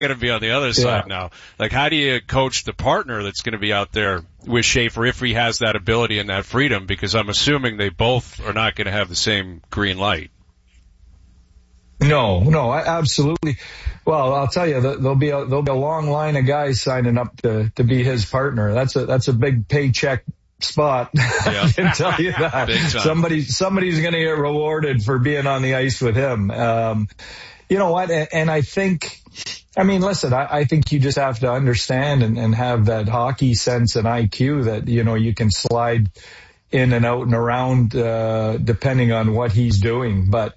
going to be on the other side now. Like, how do you coach the partner that's going to be out there with Schaefer if he has that ability and that freedom? Because I'm assuming they both are not going to have the same green light. No, absolutely. Well, I'll tell you, there'll be a long line of guys signing up to be his partner. That's a big paycheck spot. Yeah. I can tell you that. Big time. Somebody's going to get rewarded for being on the ice with him. You know what? And I think, listen, I think you just have to understand and have that hockey sense and IQ that, you can slide in and out and around, depending on what he's doing. But,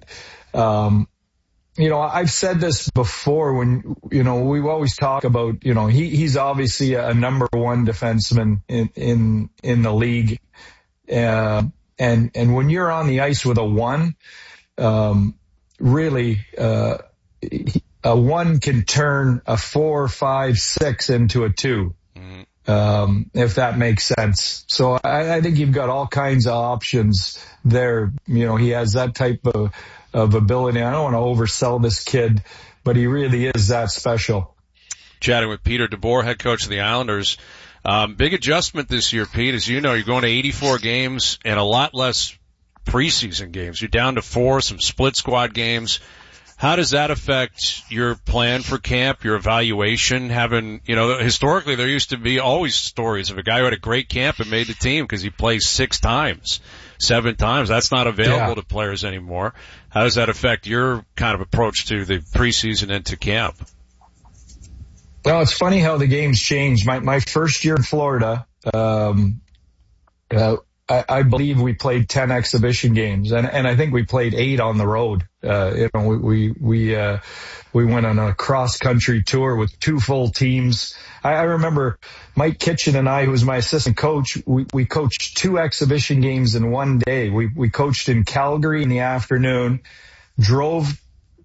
I've said this before when, we've always talked about, he's obviously a number one defenseman in the league. And when you're on the ice with a one, really, a one can turn a 4, 5, 6 into a 2. If that makes sense. So I think you've got all kinds of options there. He has that type of ability. I don't want to oversell this kid, but he really is that special. Chatting with Peter DeBoer, head coach of the Islanders. Big adjustment this year, Pete. As you know, you're going to 84 games and a lot less preseason games. You're down to 4, some split squad games. How does that affect your plan for camp, your evaluation? Historically there used to be always stories of a guy who had a great camp and made the team because he plays 6 times, 7 times. That's not available to players anymore. How does that affect your kind of approach to the preseason and to camp? Well, it's funny how the game's changed. My first year in Florida, I believe we played 10 exhibition games, and I think we played 8 on the road. We went on a cross country tour with 2 full teams. I remember Mike Kitchen and I, who was my assistant coach, we coached 2 exhibition games in one day. We coached in Calgary in the afternoon, drove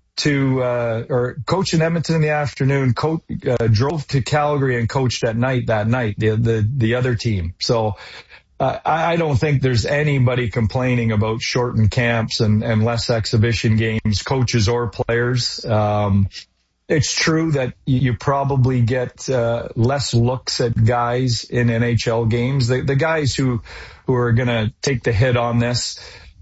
to coached in Edmonton in the afternoon, drove to Calgary and coached at night the other team. So I don't think there's anybody complaining about shortened camps and less exhibition games, coaches or players. It's true that you probably get less looks at guys in NHL games. The guys who are going to take the hit on this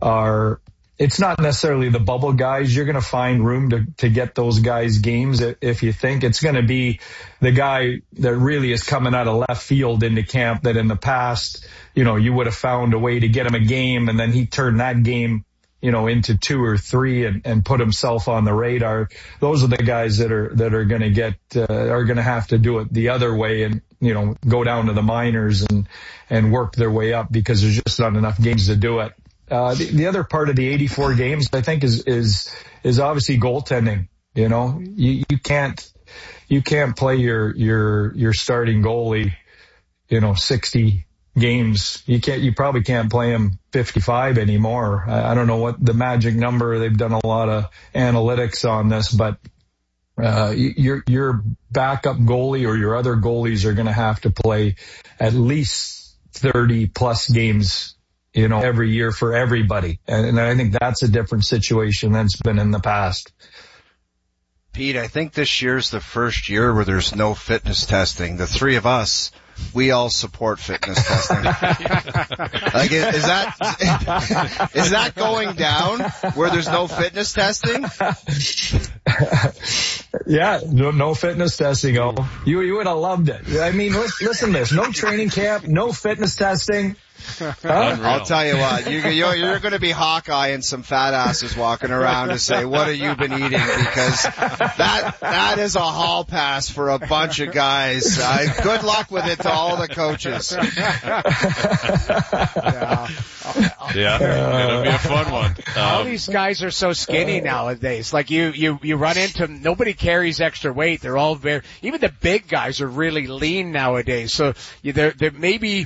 it's not necessarily the bubble guys. You're going to find room to get those guys games if you think. It's going to be the guy that really is coming out of left field into camp that in the past, you would have found a way to get him a game, and then he turned that game, into 2 or 3 and put himself on the radar. Those are the guys that are going to get, are going to have to do it the other way and, go down to the minors and work their way up because there's just not enough games to do it. The other part of the 84 games, I think, is obviously goaltending. You can't play your starting goalie, 60 games. You probably can't play him 55 anymore. I don't know what the magic number. They've done a lot of analytics on this, but your backup goalie or your other goalies are going to have to play at least 30 plus games every year for everybody. And I think that's a different situation than it's been in the past. Pete, I think this year's the first year where there's no fitness testing. The 3 of us, we all support fitness testing. Like, is that going down where there's no fitness testing? Yeah, no fitness testing. Oh, you would have loved it. Listen to this. No training camp, no fitness testing. I'll tell you what, you're going to be Hawkeye some fat asses walking around to say, what have you been eating? Because that is a hall pass for a bunch of guys. Good luck with it to all the coaches. Yeah, it'll be a fun one. All these guys are so skinny nowadays. Like you run into, nobody carries extra weight. They're all even the big guys are really lean nowadays. So there may be,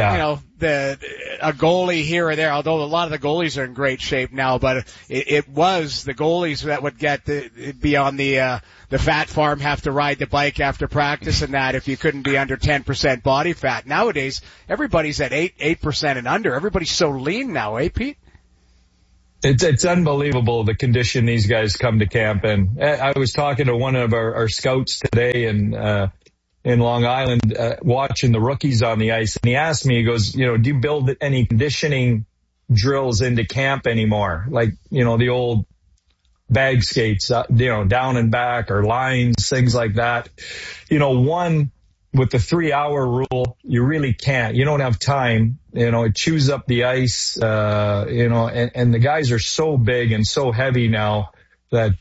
a goalie here or there, although a lot of the goalies are in great shape now, but it was the goalies that would be on the fat farm, have to ride the bike after practice and that if you couldn't be under 10% body fat. Nowadays, everybody's at 8% and under. Everybody's so lean now, eh, Pete? It's unbelievable the condition these guys come to camp in. I was talking to one of our scouts today in Long Island, watching the rookies on the ice, and he asked me, he goes, do you build any conditioning drills into camp anymore? Like, the old bag skates, down and back, or lines, things like that. One, with the 3-hour rule, you really can't. You don't have time. It chews up the ice, and the guys are so big and so heavy now that,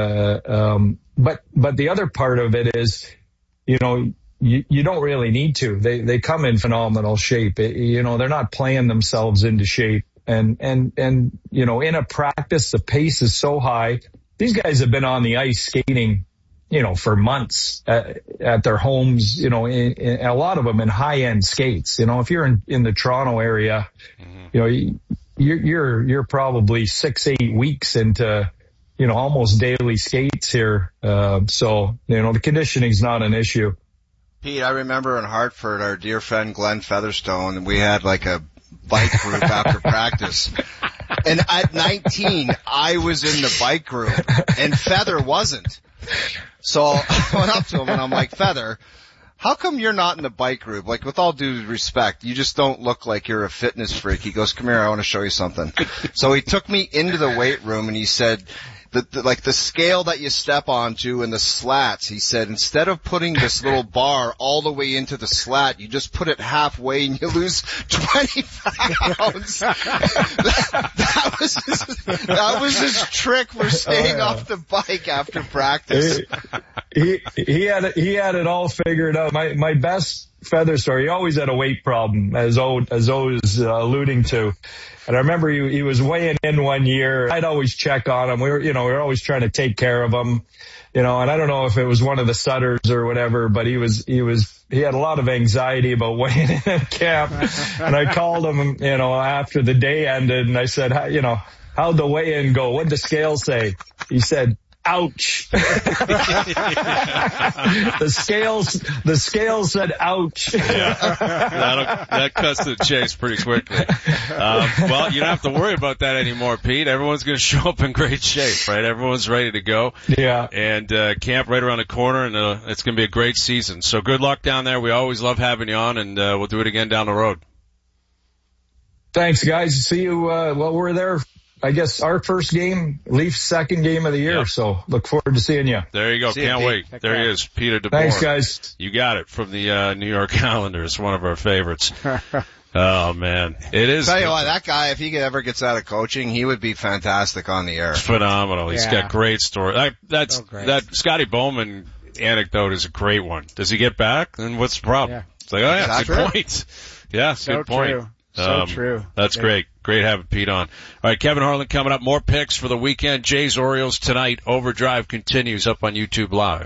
but the other part of it is, you don't really need to. They come in phenomenal shape. They're not playing themselves into shape. And in a practice, the pace is so high. These guys have been on the ice skating, for months at their homes, in a lot of them in high-end skates. If you're in the Toronto area, you're probably 6-8 weeks into, almost daily skates here. So, the conditioning's not an issue. Pete, I remember in Hartford, our dear friend Glenn Featherstone, we had like a bike group after practice. And at 19, I was in the bike group and Feather wasn't. So I went up to him and I'm like, Feather, how come you're not in the bike group? Like, with all due respect, you just don't look like you're a fitness freak. He goes, come here, I want to show you something. So he took me into the weight room and he said, the scale that you step onto and the slats, he said, instead of putting this little bar all the way into the slat, you just put it halfway and you lose 20 pounds. that was his trick for staying off the bike after practice. He had it all figured out. My best Feather story, he always had a weight problem, as O is alluding to. And I remember he was weighing in one year. I'd always check on him. We were always trying to take care of him, and I don't know if it was one of the Sutters or whatever, but he had a lot of anxiety about weighing in at camp. And I called him, after the day ended, and I said, how'd the weigh-in go? What'd the scale say? He said, ouch. The scales said ouch. Yeah, that cuts to the chase pretty quickly. Well, you don't have to worry about that anymore, Pete. Everyone's going to show up in great shape, right? Everyone's ready to go. Yeah. And camp right around the corner, and it's going to be a great season. So good luck down there. We always love having you on, and we'll do it again down the road. Thanks, guys. See you. We're there. I guess our first game, Leafs' second game of the year. Yep. So look forward to seeing you. There you go. Can't wait. There he is, Peter DeBoer. Thanks, guys. You got it, from the New York Islanders, one of our favorites. Oh man, it is. Tell you what, that guy, if he ever gets out of coaching, he would be fantastic on the air. Phenomenal. He's got great story. That Scotty Bowman anecdote is a great one. Does he get back? Then what's the problem? Yeah. It's like, that's a good point. Yeah, so good point. True. So true. That's great. Great having Pete on. All right, Kevin Harlan coming up. More picks for the weekend. Jays Orioles tonight. Overdrive continues up on YouTube Live.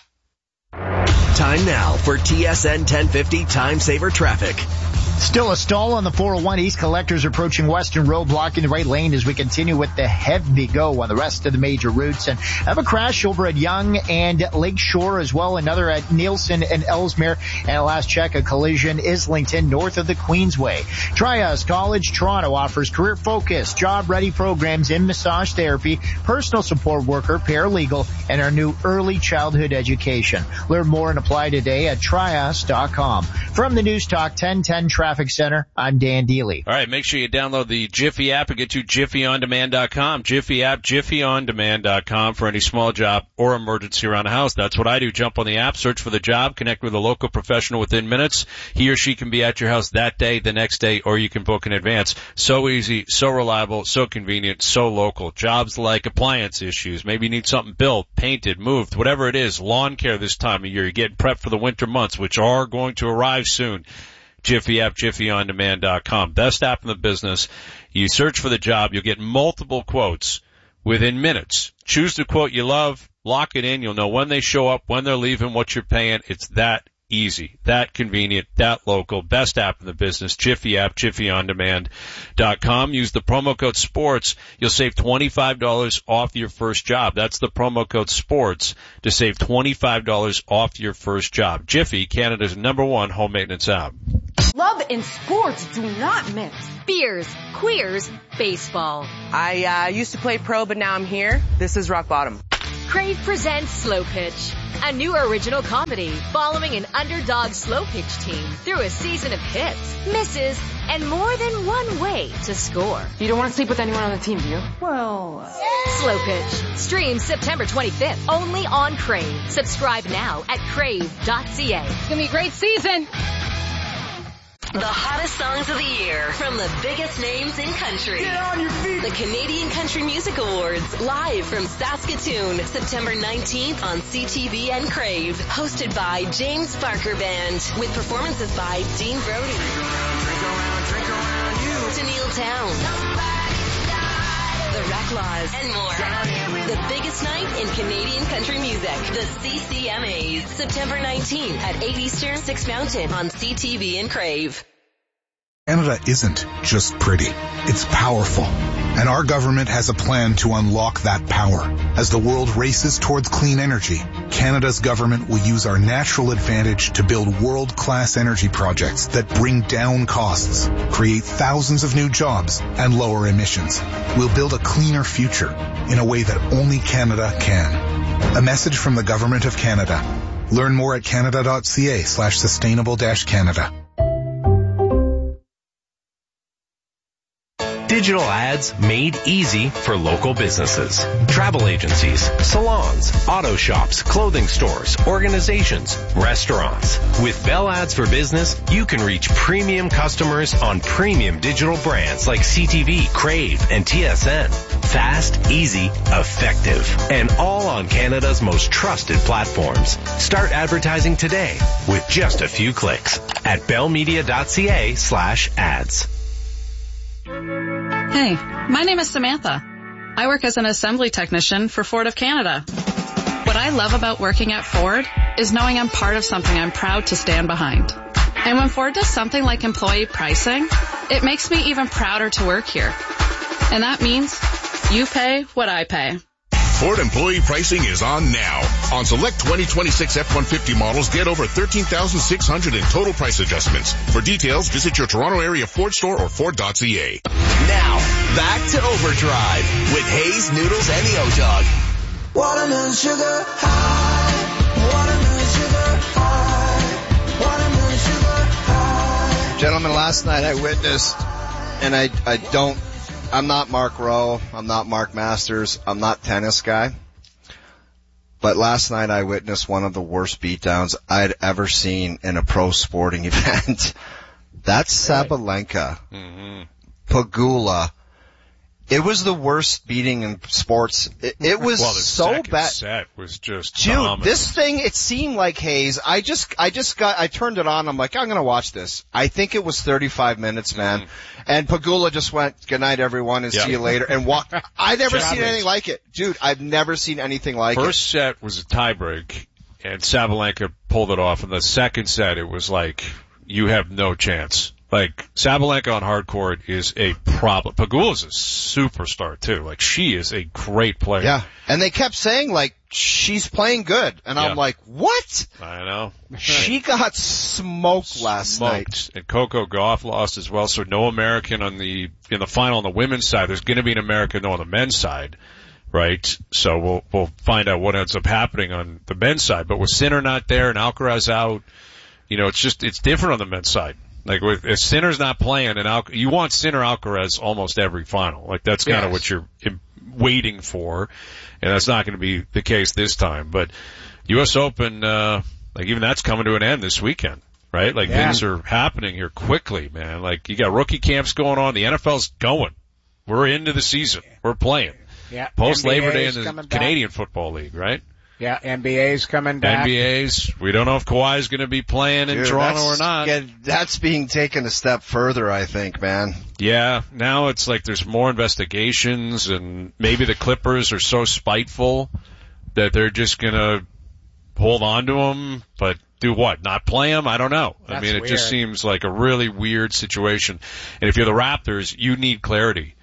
Time now for TSN 1050 Time Saver Traffic. Still a stall on the 401 East. Collectors approaching Western Road, blocking the right lane as we continue with the heavy go on the rest of the major routes. And have a crash over at Yonge and Lakeshore as well. Another at Nielsen and Ellesmere. And last check, a collision Islington north of the Queensway. Trias College Toronto offers career-focused, job-ready programs in massage therapy, personal support worker, paralegal, and our new early childhood education. Learn more and apply today at trias.com. From the News Talk 1010 Traffic Center, I'm Dan Deely. All right, make sure you download the Jiffy app and get to JiffyOnDemand.com. Jiffy app, JiffyOnDemand.com for any small job or emergency around the house. That's what I do. Jump on the app, search for the job, connect with a local professional within minutes. He or she can be at your house that day, the next day, or you can book in advance. So easy, so reliable, so convenient, so local. Jobs like appliance issues. Maybe you need something built, painted, moved, whatever it is. Lawn care this time of year. You're getting prepped for the winter months, which are going to arrive soon. Jiffy app, JiffyOnDemand.com. Best app in the business. You search for the job, you'll get multiple quotes within minutes. Choose the quote you love, lock it in, you'll know when they show up, when they're leaving, what you're paying. It's that easy, that convenient, that local. Best app in the business. Jiffy app, JiffyOnDemand.com. Use the promo code SPORTS. You'll save $25 off your first job. That's the promo code SPORTS to save $25 off your first job. Jiffy, Canada's #1 home maintenance app. love and sports do not mix. Beers, queers, baseball. I used to play pro, but now I'm here. This is rock bottom. Crave presents Slow Pitch, a new original comedy following an underdog slow pitch team through a season of hits, misses, and more than one way to score. You don't want to sleep with anyone on the team, do you? Well, Slow Pitch streams September 25th only on Crave. Subscribe now at crave.ca. It's gonna be a great season. The hottest songs of the year from the biggest names in country. Get on your feet. The Canadian Country Music Awards, live from Saskatoon, September 19th on CTV and Crave. Hosted by James Barker Band, with performances by Dean Brody, Drink around you. Tennille Town, The Reclaws, and more. The biggest night in Canadian country music. The CCMAs. September 19th at 8 Eastern, 6 Mountain on CTV and Crave. Canada isn't just pretty. It's powerful. And our government has a plan to unlock that power. As the world races towards clean energy, Canada's government will use our natural advantage to build world-class energy projects that bring down costs, create thousands of new jobs, and lower emissions. We'll build a cleaner future in a way that only Canada can. A message from the Government of Canada. Learn more at canada.ca/sustainable-Canada. Digital ads made easy for local businesses. Travel agencies, salons, auto shops, clothing stores, organizations, restaurants. With Bell Ads for Business, you can reach premium customers on premium digital brands like CTV, Crave, and TSN. Fast, easy, effective, and all on Canada's most trusted platforms. Start advertising today with just a few clicks at bellmedia.ca/ads. Hey, my name is Samantha. I work as an assembly technician for Ford of Canada. What I love about working at Ford is knowing I'm part of something I'm proud to stand behind. And when Ford does something like employee pricing, it makes me even prouder to work here. And that means you pay what I pay. Ford employee pricing is on now. On select 2026 F-150 models, get over $13,600 in total price adjustments. For details, visit your Toronto area Ford store or Ford.ca. Now, back to Overdrive with Hayes, Noodles, and the O-Dog. Watermelon sugar high. Watermelon sugar high. Watermelon sugar high. Gentlemen, last night I witnessed, and I'm not Mark Rowe, I'm not Mark Masters, I'm not tennis guy, but last night I witnessed one of the worst beatdowns I'd ever seen in a pro sporting event. That's Sabalenka. Mm-hmm. Pegula. It was the worst beating in sports. It was so bad. Set was just Dude, dominant. This thing, it seemed like Hayes. I turned it on. I'm like, I'm going to watch this. I think it was 35 minutes, man. Mm. And Pegula just went, good night, everyone, and see you later, and walked. I've never seen anything like it. Dude, I've never seen anything like it. First set was a tiebreak, and Sabalenka pulled it off. And the second set, it was like, you have no chance. Like, Sabalenka on hard court is a problem. Pegula's a superstar, too. Like, she is a great player. Yeah. And they kept saying, like, she's playing good. And I'm like, what? I know. She got smoked last night. And Coco Gauff lost as well, so no American in the final on the women's side. There's going to be an American on the men's side, right? So we'll find out what ends up happening on the men's side. But with Sinner not there and Alcaraz out, it's different on the men's side. Like, if Sinner's not playing, and you want Sinner Alcaraz almost every final. Like, that's kind of what you're waiting for, and that's not going to be the case this time. But U.S. Open, even that's coming to an end this weekend, right? Like, things are happening here quickly, man. Like, you got rookie camps going on. The NFL's going. We're into the season. We're playing. Yeah. Post Labor Day in the Canadian Football League, right? Yeah, NBA's coming back. NBA's. We don't know if Kawhi's going to be playing in Toronto or not. Yeah, that's being taken a step further, I think, man. Yeah, now it's like there's more investigations, and maybe the Clippers are so spiteful that they're just going to hold on to him, but do what? Not play him? I don't know. That's it weird. Just seems like a really weird situation. And if you're the Raptors, you need clarity.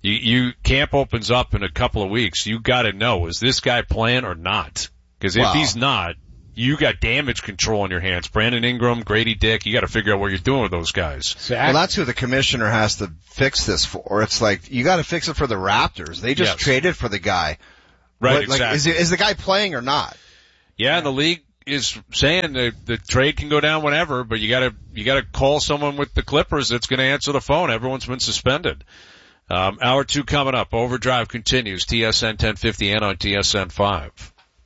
Camp opens up in a couple of weeks. You got to know, is this guy playing or not? Because if he's not, you got damage control in your hands. Brandon Ingram, Grady Dick, you got to figure out what you're doing with those guys. Well, that's who the commissioner has to fix this for. It's like, you got to fix it for the Raptors. They just traded for the guy. Right, like, exactly. Is the guy playing or not? Yeah, and the league is saying the trade can go down whenever, but you gotta call someone with the Clippers that's going to answer the phone. Everyone's been suspended. Hour 2 coming up. Overdrive continues. TSN 1050 and on TSN 5.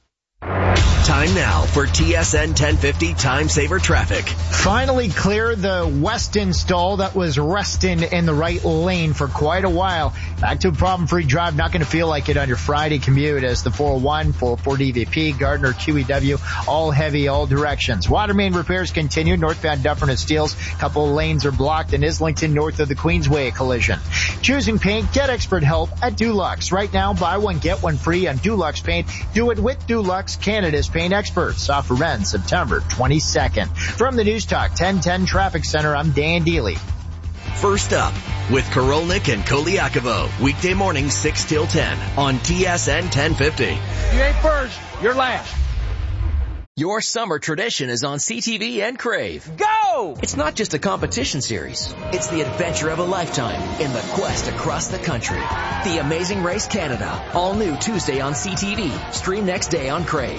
Time now for TSN 1050 Time Saver Traffic. Finally clear the Weston stall that was resting in the right lane for quite a while. Back to a problem-free drive. Not going to feel like it on your Friday commute as the 401, 404 DVP, Gardner, QEW, all heavy, all directions. Water main repairs continue. Northbound Dufferin and Steeles. Couple of lanes are blocked in Islington north of the Queensway collision. Choosing paint, get expert help at Dulux. Right now, buy one, get one free on Dulux paint. Do it with Dulux, Canada's paint experts. Offer ends September 22nd. From the News Talk 1010 Traffic Center, I'm Dan Deely. First up with Korolnik and Koliakovo. Weekday morning 6 till 10 on TSN 1050. You ain't first, you're last. Your summer tradition is on CTV and Crave. Go! It's not just a competition series. It's the adventure of a lifetime in the quest across the country. The Amazing Race Canada. All new Tuesday on CTV. Stream next day on Crave.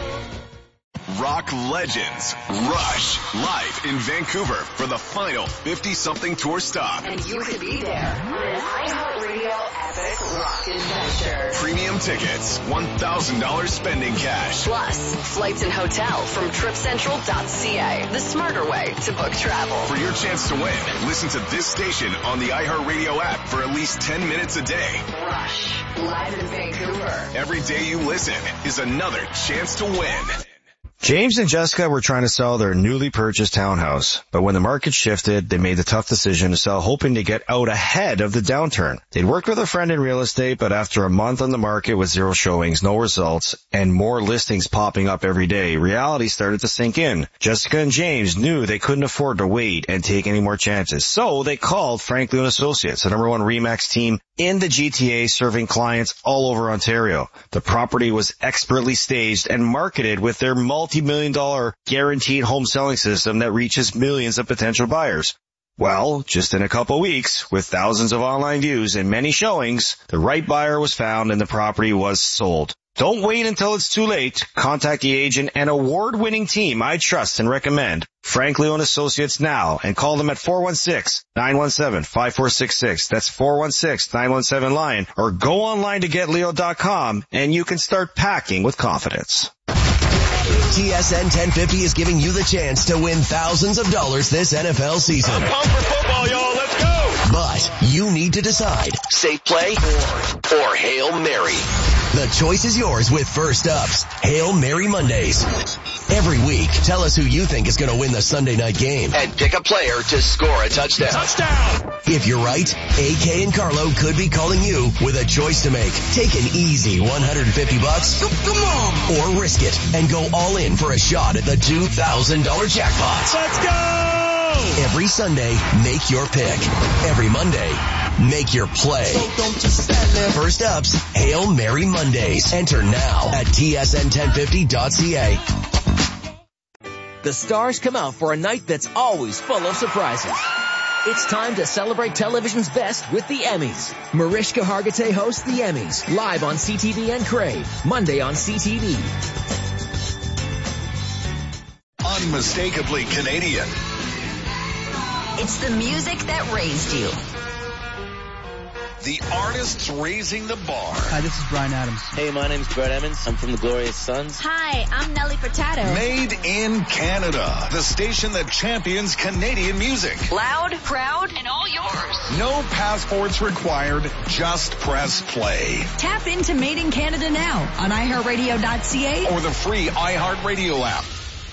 Rock legends Rush live in Vancouver for the final 50-something tour stop. And you could be there for an iHeartRadio epic rock adventure. Premium tickets, $1,000 spending cash. Plus, flights and hotel from TripCentral.ca. The smarter way to book travel. For your chance to win, listen to this station on the iHeartRadio app for at least 10 minutes a day. Rush, live in Vancouver. Every day you listen is another chance to win. James and Jessica were trying to sell their newly purchased townhouse, but when the market shifted, they made the tough decision to sell, hoping to get out ahead of the downturn. They'd worked with a friend in real estate, but after a month on the market with 0 showings, no results, and more listings popping up every day, reality started to sink in. Jessica and James knew they couldn't afford to wait and take any more chances, so they called Franklin & Associates, the #1 RE/MAX team in the GTA, serving clients all over Ontario. The property was expertly staged and marketed with their multi-million-dollar guaranteed home selling system that reaches millions of potential buyers. Well, just in a couple weeks, with thousands of online views and many showings, the right buyer was found and the property was sold. Don't wait until it's too late. Contact the agent and award-winning team I trust and recommend, Frank Leo & Associates, now, and call them at 416-917-5466. That's 416-917-LION, or go online to getleo.com and you can start packing with confidence. TSN 1050 is giving you the chance to win thousands of dollars this NFL season. I'm pumped for football, y'all. Let's go! But you need to decide, safe play or Hail Mary. The choice is yours with First Up's Hail Mary Mondays. Every week, tell us who you think is going to win the Sunday night game and pick a player to score a touchdown. Touchdown! If you're right, AK and Carlo could be calling you with a choice to make. Take an easy $150, come on, or risk it and go all in for a shot at the $2,000 jackpot. Let's go! Every Sunday, make your pick. Every Monday, make your play. So don't just stand there. First Up's Hail Mary Mondays. Enter now at tsn1050.ca. The stars come out for a night that's always full of surprises. It's time to celebrate television's best with the Emmys. Mariska Hargitay hosts the Emmys, live on CTV and Crave, Monday on CTV. Unmistakably Canadian. It's the music that raised you. The artists raising the bar. Hi, this is Bryan Adams. Hey, my name's Brett Emmons. I'm from the Glorious Sons. Hi, I'm Nelly Furtado. Made in Canada. The station that champions Canadian music. Loud, proud, and all yours. No passports required. Just press play. Tap into Made in Canada now on iHeartRadio.ca or the free iHeartRadio app.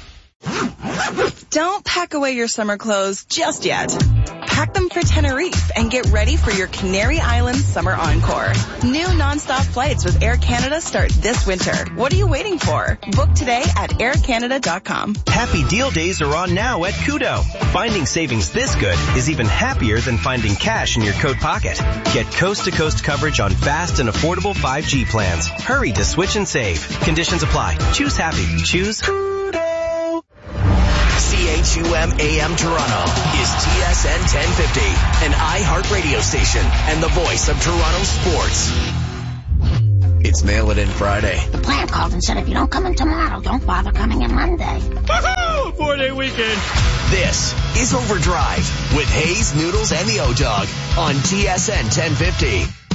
Don't pack away your summer clothes just yet. Pack them for Tenerife and get ready for your Canary Islands Summer Encore. New nonstop flights with Air Canada start this winter. What are you waiting for? Book today at aircanada.com. Happy deal days are on now at Koodo. Finding savings this good is even happier than finding cash in your coat pocket. Get coast-to-coast coverage on fast and affordable 5G plans. Hurry to switch and save. Conditions apply. Choose happy. Choose 6:32 AM Toronto is TSN 1050, an iHeartRadio station and the voice of Toronto sports. It's Mail It In Friday. The plant called and said if you don't come in tomorrow, don't bother coming in Monday. Woohoo! 4-day weekend. This is Overdrive with Hayes, Noodles, and the O-Dog on TSN 1050.